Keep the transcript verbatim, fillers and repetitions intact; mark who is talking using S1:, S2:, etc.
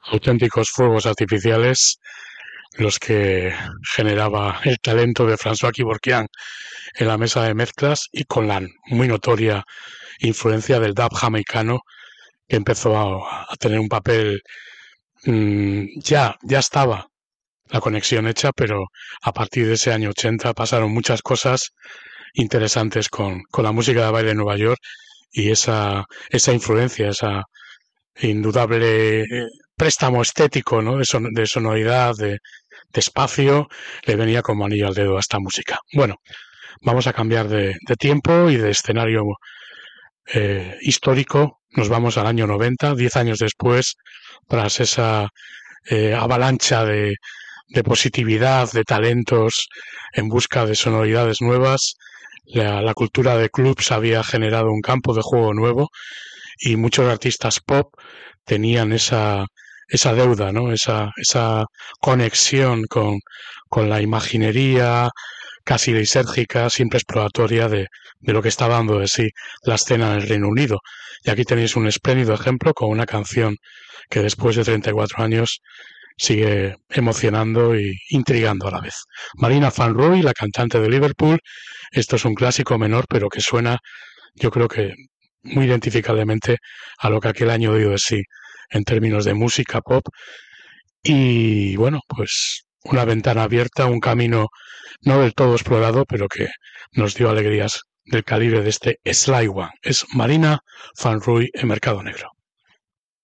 S1: auténticos fuegos artificiales los que generaba el talento de François Kevorkian en la mesa de mezclas y con la muy notoria influencia del dub jamaicano que empezó a, a tener un papel mmm, ya, ya estaba la conexión hecha, pero a partir de ese año ochenta pasaron muchas cosas interesantes con, con la música de baile de Nueva York y esa, esa influencia, esa indudable préstamo estético, ¿no? de, son, de sonoridad, de, de espacio, le venía como anillo al dedo a esta música. Bueno, vamos a cambiar de, de tiempo y de escenario eh, histórico. Nos vamos al año noventa, diez años después, tras esa eh, avalancha de, de positividad, de talentos en busca de sonoridades nuevas. La, la cultura de clubs había generado un campo de juego nuevo y muchos artistas pop tenían esa, esa deuda, ¿no? Esa, esa conexión con, con la imaginería casi lisérgica, siempre exploratoria de, de lo que está dando de sí la escena en el Reino Unido. Y aquí tenéis un espléndido ejemplo con una canción que después de treinta y cuatro años sigue emocionando e intrigando a la vez. Marina Van Roy, la cantante de Liverpool, esto es un clásico menor, pero que suena, yo creo que muy identificablemente a lo que aquel año dio de sí en términos de música pop. Y bueno, pues una ventana abierta, un camino no del todo explorado, pero que nos dio alegrías del calibre de este Sly One. Es Marina Van Roy en Mercado Negro.